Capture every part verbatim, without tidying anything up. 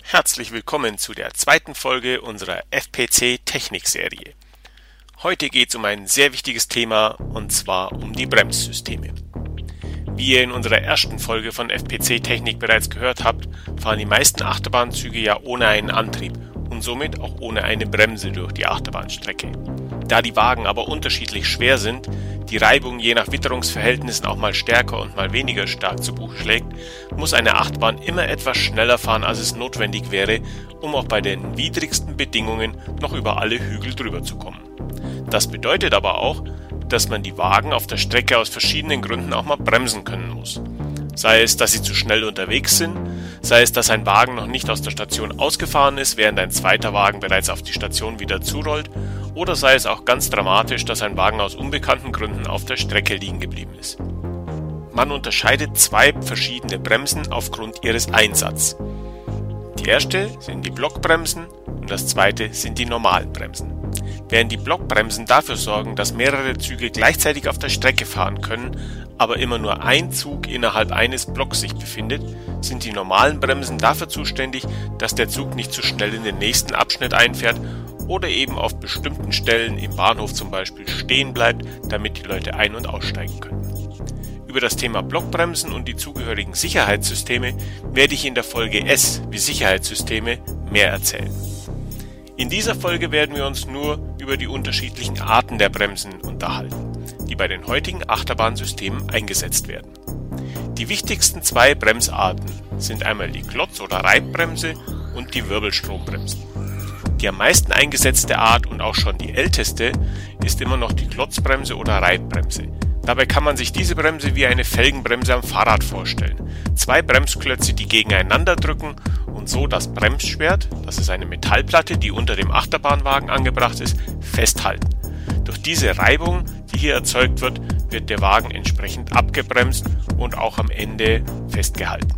Herzlich willkommen zu der zweiten Folge unserer F P C-Technik-Serie. Heute geht es um ein sehr wichtiges Thema, und zwar um die Bremssysteme. Wie ihr in unserer ersten Folge von F P C-Technik bereits gehört habt, fahren die meisten Achterbahnzüge ja ohne einen Antrieb und somit auch ohne eine Bremse durch die Achterbahnstrecke. Da die Wagen aber unterschiedlich schwer sind, die Reibung je nach Witterungsverhältnissen auch mal stärker und mal weniger stark zu Buche schlägt, muss eine Achterbahn immer etwas schneller fahren, als es notwendig wäre, um auch bei den widrigsten Bedingungen noch über alle Hügel drüber zu kommen. Das bedeutet aber auch, dass man die Wagen auf der Strecke aus verschiedenen Gründen auch mal bremsen können muss. Sei es, dass sie zu schnell unterwegs sind, sei es, dass ein Wagen noch nicht aus der Station ausgefahren ist, während ein zweiter Wagen bereits auf die Station wieder zurollt, oder sei es auch ganz dramatisch, dass ein Wagen aus unbekannten Gründen auf der Strecke liegen geblieben ist. Man unterscheidet zwei verschiedene Bremsen aufgrund ihres Einsatzes. Die erste sind die Blockbremsen und das zweite sind die normalen Bremsen. Während die Blockbremsen dafür sorgen, dass mehrere Züge gleichzeitig auf der Strecke fahren können, aber immer nur ein Zug innerhalb eines Blocks sich befindet, sind die normalen Bremsen dafür zuständig, dass der Zug nicht zu schnell in den nächsten Abschnitt einfährt oder eben auf bestimmten Stellen im Bahnhof zum Beispiel stehen bleibt, damit die Leute ein- und aussteigen können. Über das Thema Blockbremsen und die zugehörigen Sicherheitssysteme werde ich in der Folge S wie Sicherheitssysteme mehr erzählen. In dieser Folge werden wir uns nur über die unterschiedlichen Arten der Bremsen unterhalten, die bei den heutigen Achterbahnsystemen eingesetzt werden. Die wichtigsten zwei Bremsarten sind einmal die Klotz- oder Reibbremse und die Wirbelstrombremsen. Die am meisten eingesetzte Art und auch schon die älteste ist immer noch die Klotzbremse oder Reibbremse. Dabei kann man sich diese Bremse wie eine Felgenbremse am Fahrrad vorstellen. Zwei Bremsklötze, die gegeneinander drücken und so das Bremsschwert, das ist eine Metallplatte, die unter dem Achterbahnwagen angebracht ist, festhalten. Durch diese Reibung, die hier erzeugt wird, wird der Wagen entsprechend abgebremst und auch am Ende festgehalten.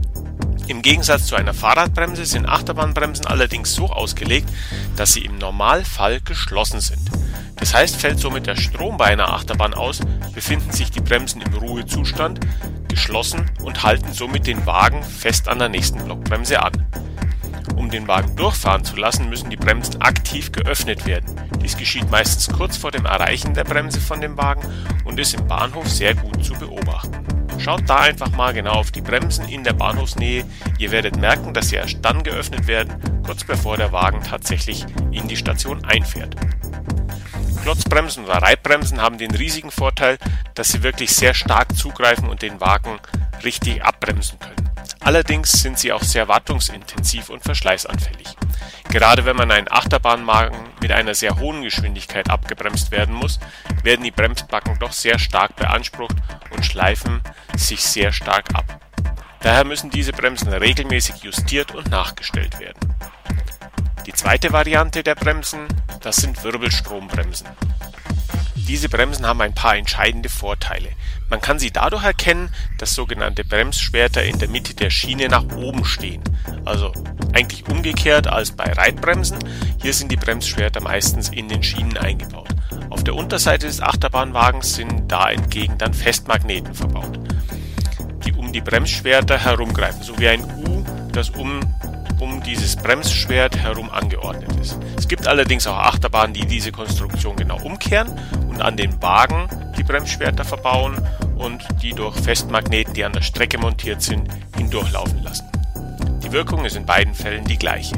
Im Gegensatz zu einer Fahrradbremse sind Achterbahnbremsen allerdings so ausgelegt, dass sie im Normalfall geschlossen sind. Das heißt, fällt somit der Strom bei einer Achterbahn aus, befinden sich die Bremsen im Ruhezustand, geschlossen und halten somit den Wagen fest an der nächsten Blockbremse an. Um den Wagen durchfahren zu lassen, müssen die Bremsen aktiv geöffnet werden. Dies geschieht meistens kurz vor dem Erreichen der Bremse von dem Wagen und ist im Bahnhof sehr gut zu beobachten. Schaut da einfach mal genau auf die Bremsen in der Bahnhofsnähe. Ihr werdet merken, dass sie erst dann geöffnet werden, kurz bevor der Wagen tatsächlich in die Station einfährt. Klotzbremsen oder Reibbremsen haben den riesigen Vorteil, dass sie wirklich sehr stark zugreifen und den Wagen richtig abbremsen können. Allerdings sind sie auch sehr wartungsintensiv und verschleißanfällig. Gerade wenn man einen Achterbahnwagen mit einer sehr hohen Geschwindigkeit abgebremst werden muss, werden die Bremsbacken doch sehr stark beansprucht und schleifen sich sehr stark ab. Daher müssen diese Bremsen regelmäßig justiert und nachgestellt werden. Die zweite Variante der Bremsen, das sind Wirbelstrombremsen. Diese Bremsen haben ein paar entscheidende Vorteile. Man kann sie dadurch erkennen, dass sogenannte Bremsschwerter in der Mitte der Schiene nach oben stehen. Also eigentlich umgekehrt als bei Reibbremsen. Hier sind die Bremsschwerter meistens in den Schienen eingebaut. Auf der Unterseite des Achterbahnwagens sind da entgegen dann Festmagneten verbaut, die um die Bremsschwerter herumgreifen, so wie ein U, das um um dieses Bremsschwert herum angeordnet ist. Es gibt allerdings auch Achterbahnen, die diese Konstruktion genau umkehren und an den Wagen die Bremsschwerter verbauen und die durch Festmagneten, die an der Strecke montiert sind, hindurchlaufen lassen. Die Wirkung ist in beiden Fällen die gleiche.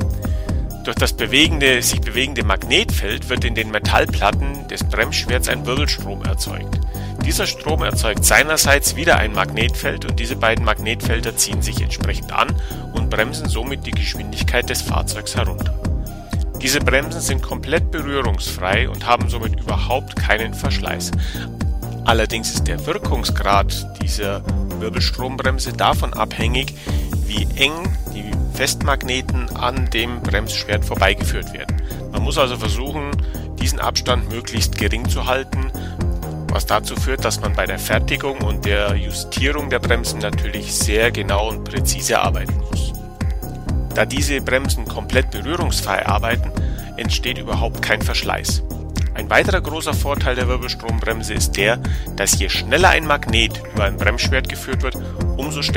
Durch das bewegende, sich bewegende Magnetfeld wird in den Metallplatten des Bremsschwerts ein Wirbelstrom erzeugt. Dieser Strom erzeugt seinerseits wieder ein Magnetfeld und diese beiden Magnetfelder ziehen sich entsprechend an und bremsen somit die Geschwindigkeit des Fahrzeugs herunter. Diese Bremsen sind komplett berührungsfrei und haben somit überhaupt keinen Verschleiß. Allerdings ist der Wirkungsgrad dieser Wirbelstrombremse davon abhängig, wie eng die Festmagneten an dem Bremsschwert vorbeigeführt werden. Man muss also versuchen, diesen Abstand möglichst gering zu halten, was dazu führt, dass man bei der Fertigung und der Justierung der Bremsen natürlich sehr genau und präzise arbeiten muss. Da diese Bremsen komplett berührungsfrei arbeiten, entsteht überhaupt kein Verschleiß. Ein weiterer großer Vorteil der Wirbelstrombremse ist der, dass je schneller ein Magnet über ein Bremsschwert geführt wird, umso stärker